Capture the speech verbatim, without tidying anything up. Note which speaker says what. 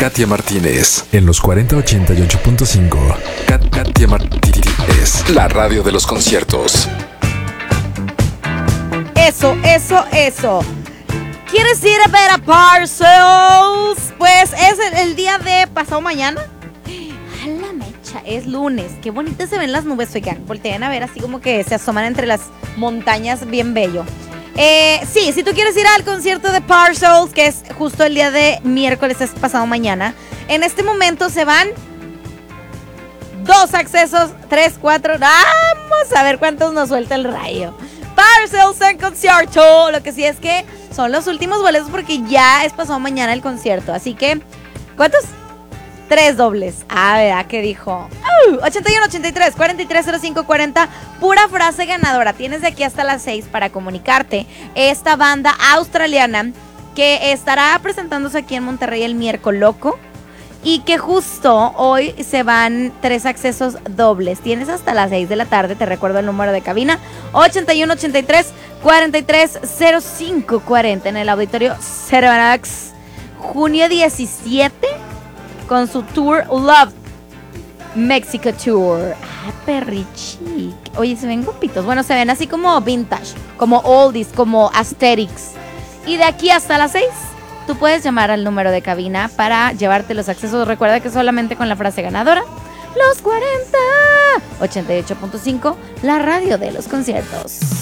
Speaker 1: Katia Martínez en los cuarenta ochenta y ocho punto cinco. Kat- Katia Martínez, la radio de los conciertos.
Speaker 2: Eso, eso, eso. ¿Quieres ir a ver a Parcels? Pues es el, el día de pasado mañana. A la mecha, es lunes. Qué bonitas se ven las nubes, oigan. Volteen a ver así como que se asoman entre las montañas, bien bello. Eh, sí, si tú quieres ir al concierto de Parcels, que es justo el día de miércoles, es pasado mañana. En este momento se van dos accesos, tres, cuatro. Vamos a ver cuántos nos suelta el rayo. Parcels en concierto. Lo que sí es que son los últimos boletos porque ya es pasado mañana el concierto. Así que, ¿cuántos? Tres dobles. A ver, ¿qué dijo? Uh, ochenta y uno, ochenta y tres, cuarenta y tres, cero cinco, cuarenta. Pura frase ganadora. Tienes de aquí hasta las seis para comunicarte. Esta banda australiana que estará presentándose aquí en Monterrey el miércoles loco. Y que justo hoy se van tres accesos dobles. Tienes hasta las seis de la tarde. Te recuerdo el número de cabina: ochenta y uno, ochenta y tres, cuarenta y tres, cero cinco, cuarenta en el auditorio Cervanax. Junio diecisiete con su tour Love Mexico Tour. Ah, perrichic. Oye, se ven guapitos. Bueno, se ven así como vintage, como oldies, como aesthetics. Y de aquí hasta las seis tú puedes llamar al número de cabina para llevarte los accesos. Recuerda que solamente con la frase ganadora. Los cuarenta ochenta y ocho punto cinco, la radio de los conciertos.